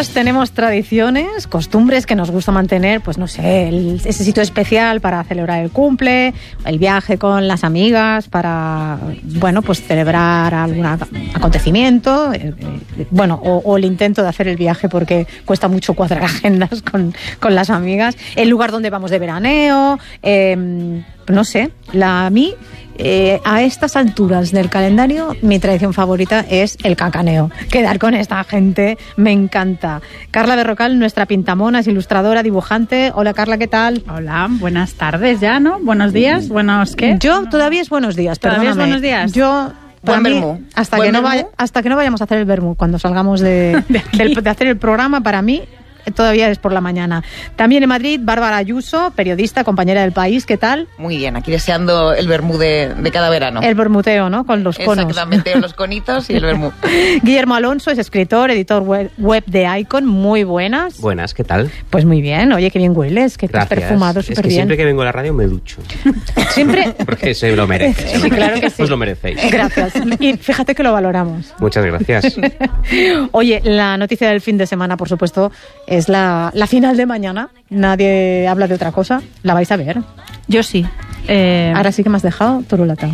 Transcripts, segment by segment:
Todos tenemos tradiciones, costumbres que nos gusta mantener, pues no sé, ese sitio especial para celebrar el cumple, el viaje con las amigas para, bueno, pues celebrar algún acontecimiento, bueno, o el intento de hacer el viaje porque cuesta mucho cuadrar agendas con las amigas, el lugar donde vamos de veraneo, no sé, a mí... a estas alturas del calendario mi tradición favorita es el cacaneo, quedar con esta gente me encanta. Carla Berrocal, nuestra pintamonas, ilustradora, dibujante. Hola Carla, ¿qué tal? Hola, buenas tardes ya, ¿no? Buenos días, buenos ¿qué? Yo todavía es buenos días, ¿Todavía es buenos días? Yo... Para mí, hasta que no vayamos a hacer el vermú, cuando salgamos de hacer el programa, para mí todavía es por la mañana. También en Madrid, Bárbara Ayuso, periodista, compañera del País. ¿Qué tal? Muy bien, aquí deseando el vermú de cada verano. El vermuteo, ¿no? Con los conos. Exactamente, los conitos y el vermú. Guillermo Alonso es escritor, editor web de Icon. Muy buenas. Buenas, ¿qué tal? Pues muy bien. Oye, qué bien hueles, que te has perfumado súper bien. Es que siempre que vengo a la radio me ducho. ¿Siempre? Porque se lo merece. Sí, claro que sí. Os lo merecéis. Gracias. Y fíjate que lo valoramos. Muchas gracias. Oye, la noticia del fin de semana, por supuesto, es la final de mañana. Nadie habla de otra cosa. ¿La vais a ver? Yo sí. Ahora sí que me has dejado turulata.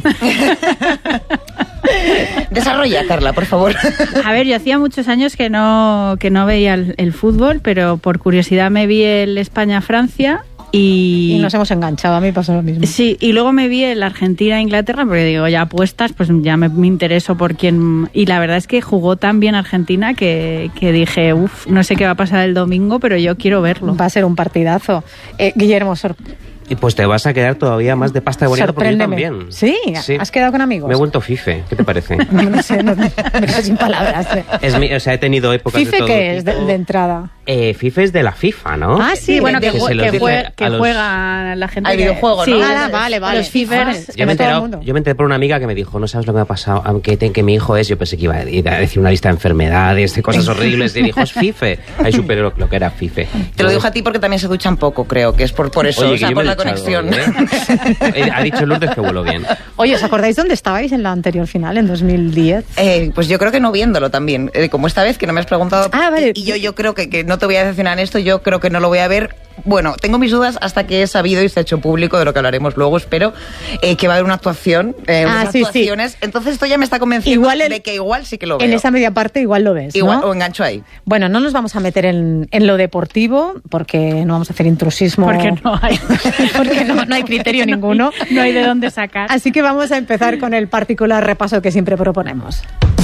Desarrolla, Carla, por favor. A ver, yo hacía muchos años que no veía el fútbol, pero por curiosidad me vi el España-Francia. Y nos hemos enganchado, a mí pasó lo mismo. Sí, y luego me vi el Argentina-Inglaterra, porque digo, ya apuestas, pues ya me intereso por quién. Y la verdad es que jugó tan bien Argentina que dije, no sé qué va a pasar el domingo, pero yo quiero verlo. Va a ser un partidazo. Guillermo, y pues te vas a quedar todavía más de pasta de bonito porque yo también. ¿Sí? ¿Has quedado con amigos? Me he vuelto fife, ¿qué te parece? No sé, me quedo sin palabras. O sea, he tenido épocas ¿Fife de todo qué tipo. es de entrada? FIFA es de la FIFA, ¿no? Ah, sí, bueno, que juega la gente. Al videojuego, sí, ¿no? Vale. Los FIFAs. Yo me enteré por una amiga que me dijo, no sabes lo que me ha pasado, aunque mi hijo es, yo pensé que iba a decir una lista de enfermedades, de cosas horribles, y dijo, es FIFE. Ahí superé lo que era FIFE. Te lo dijo a ti porque también se duchan poco, creo, que es por eso, oye, o sea, por la conexión. Ha dicho Lourdes que vuelo bien. Oye, ¿os acordáis dónde estabais en la anterior final, en 2010? Pues yo creo que no viéndolo también. Como esta vez que no me has preguntado. Vale. Y yo creo que no te voy a decepcionar en esto, yo creo que no lo voy a ver. Bueno, tengo mis dudas hasta que he sabido y se ha hecho público, de lo que hablaremos luego, espero, que va a haber una actuación, unas actuaciones. Sí. Entonces esto ya me está convenciendo de que igual sí que lo veo. En esa media parte igual lo ves, igual, ¿no? O engancho ahí. Bueno, no nos vamos a meter en lo deportivo, porque no vamos a hacer intrusismo. Porque no hay. Porque no hay criterio ninguno. No hay de dónde sacar. Así que vamos a empezar con el particular repaso que siempre proponemos.